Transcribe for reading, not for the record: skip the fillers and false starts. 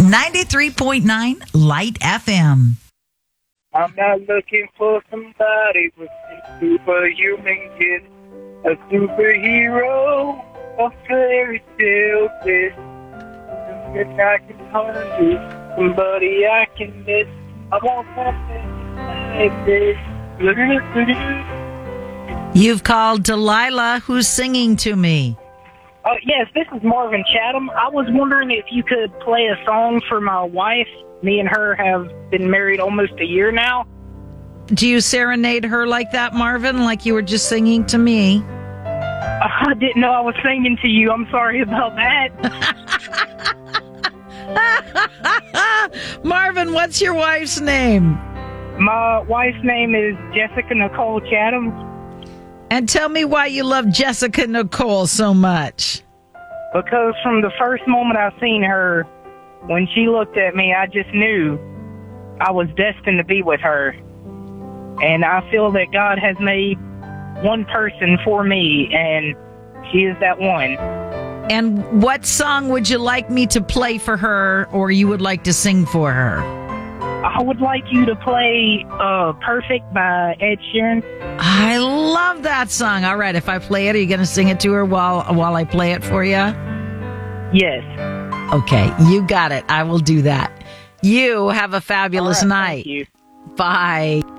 93.9 Light FM. I'm not looking for somebody with a superhuman gift, a superhero, a fairy tale bliss. Something I can turn to, somebody I can miss. I want something like this. You've called Delilah, who's singing to me. Yes, this is Marvin Chatham. I was wondering if you could play a song for my wife. Me and her have been married almost a year now. Do you serenade her like that, Marvin, like you were just singing to me? I didn't know I was singing to you. I'm sorry about that. Marvin, what's your wife's name? My wife's name is Jessica Nicole Chatham. And tell me why you love Jessica Nicole so much. Because from the first moment I seen her, when she looked at me, I just knew I was destined to be with her. And I feel that God has made one person for me, and she is that one. And what song would you like me to play for her, or you would like to sing for her? I would like you to play Perfect by Ed Sheeran. I love that song. All right, if I play it, are you going to sing it to her while I play it for you? Yes. Okay, you got it. I will do that. You have a fabulous night. Thank you. Bye.